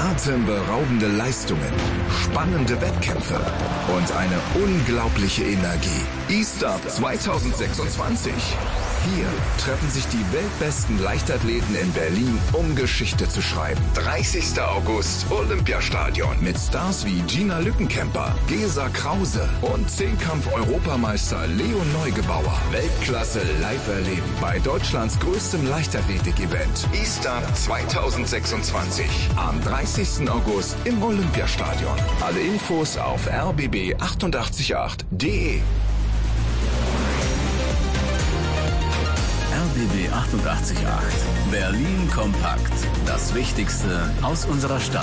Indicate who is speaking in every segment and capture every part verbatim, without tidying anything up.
Speaker 1: Atemberaubende Leistungen, spannende Wettkämpfe und eine unglaubliche Energie. E-Start zwanzig sechsundzwanzig. Hier treffen sich die weltbesten Leichtathleten in Berlin, um Geschichte zu schreiben. dreißigster August, Olympiastadion. Mit Stars wie Gina Lückenkämper, Gesa Krause und Zehnkampf-Europameister Leon Neugebauer. Weltklasse live erleben bei Deutschlands größtem Leichtathletik-Event. E-Start zwanzig sechsundzwanzig. Am dreißigsten August im Olympiastadion. Alle Infos auf r b b achtundachtzig Komma acht punkt d e.
Speaker 2: R B B achtundachtzig Komma acht. Berlin kompakt. Das Wichtigste aus unserer Stadt.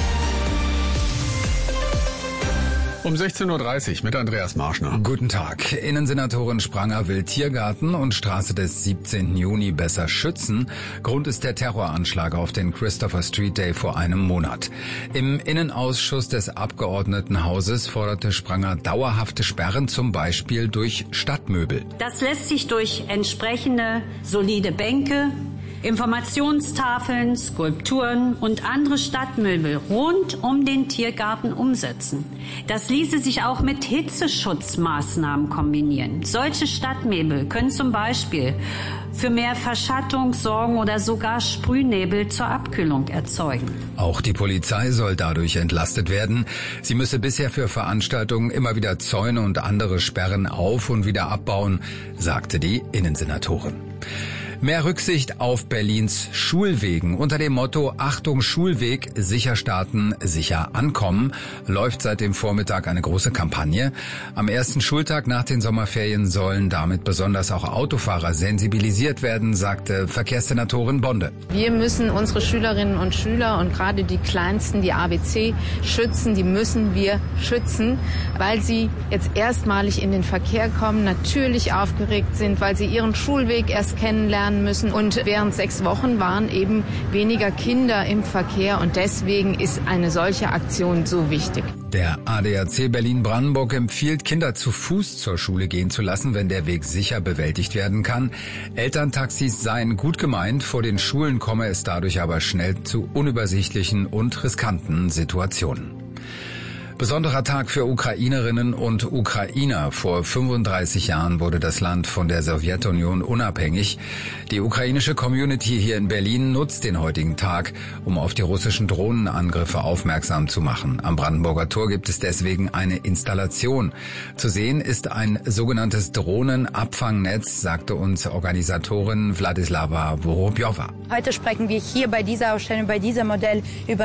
Speaker 3: Um sechzehn Uhr dreißig mit Andreas Marschner.
Speaker 4: Guten Tag. Innensenatorin Spranger will Tiergarten und Straße des siebzehnten Juni besser schützen. Grund ist der Terroranschlag auf den Christopher Street Day vor einem Monat. Im Innenausschuss des Abgeordnetenhauses forderte Spranger dauerhafte Sperren, zum Beispiel durch Stadtmöbel.
Speaker 5: Das lässt sich durch entsprechende solide Bänke, Informationstafeln, Skulpturen und andere Stadtmöbel rund um den Tiergarten umsetzen. Das ließe sich auch mit Hitzeschutzmaßnahmen kombinieren. Solche Stadtmöbel können zum Beispiel für mehr Verschattung sorgen oder sogar Sprühnebel zur Abkühlung erzeugen.
Speaker 4: Auch die Polizei soll dadurch entlastet werden. Sie müsse bisher für Veranstaltungen immer wieder Zäune und andere Sperren auf- und wieder abbauen, sagte die Innensenatorin. Mehr Rücksicht auf Berlins Schulwegen. Unter dem Motto Achtung Schulweg, sicher starten, sicher ankommen, läuft seit dem Vormittag eine große Kampagne. Am ersten Schultag nach den Sommerferien sollen damit besonders auch Autofahrer sensibilisiert werden, sagte Verkehrssenatorin Bonde.
Speaker 6: Wir müssen unsere Schülerinnen und Schüler und gerade die Kleinsten, die A B C, schützen. Die müssen wir schützen, weil sie jetzt erstmalig in den Verkehr kommen, natürlich aufgeregt sind, weil sie ihren Schulweg erst kennenlernen müssen. Und während sechs Wochen waren eben weniger Kinder im Verkehr und deswegen ist eine solche Aktion so wichtig.
Speaker 4: Der A D A C Berlin-Brandenburg empfiehlt, Kinder zu Fuß zur Schule gehen zu lassen, wenn der Weg sicher bewältigt werden kann. Elterntaxis seien gut gemeint, vor den Schulen komme es dadurch aber schnell zu unübersichtlichen und riskanten Situationen. Besonderer Tag für Ukrainerinnen und Ukrainer. Vor fünfunddreißig Jahren wurde das Land von der Sowjetunion unabhängig. Die ukrainische Community hier in Berlin nutzt den heutigen Tag, um auf die russischen Drohnenangriffe aufmerksam zu machen. Am Brandenburger Tor gibt es deswegen eine Installation. Zu sehen ist ein sogenanntes Drohnenabfangnetz, sagte uns Organisatorin Wladislawa Vorobjowa.
Speaker 7: Heute sprechen wir hier bei dieser Ausstellung, bei diesem Modell über